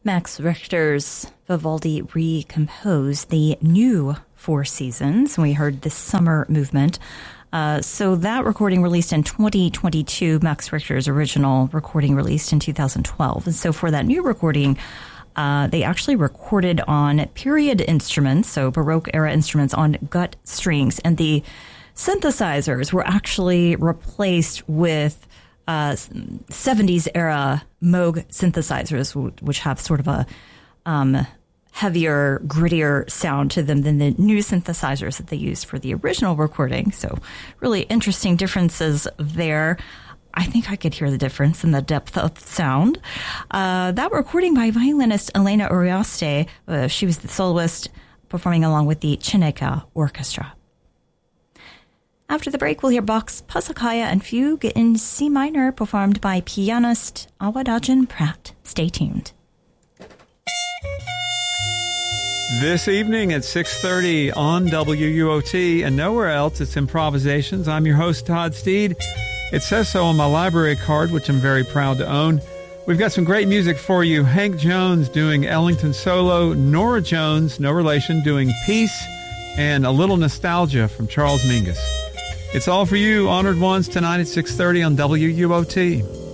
Max Richter's Vivaldi recomposed the new Four Seasons. We heard the Summer Movement. So that recording released in 2022, Max Richter's original recording released in 2012. And so for that new recording, they actually recorded on period instruments, so Baroque era instruments on gut strings. And the synthesizers were actually replaced with 70s era Moog synthesizers, which have sort of a heavier, grittier sound to them than the new synthesizers that they used for the original recording. So really interesting differences there. I think I could hear the difference in the depth of sound. That recording by violinist Elena Urioste, she was the soloist performing along with the Chineka Orchestra. After the break, we'll hear Bach's Passacaglia and Fugue in C minor, performed by pianist Awadagin Pratt. Stay tuned. This evening at 6:30 on WUOT and nowhere else, it's Improvisations. I'm your host, Todd Steed. It says so on my library card, which I'm very proud to own. We've got some great music for you. Hank Jones doing Ellington Solo, Nora Jones, no relation, doing Peace, and a little nostalgia from Charles Mingus. It's all for you, honored ones, tonight at 6:30 on WUOT.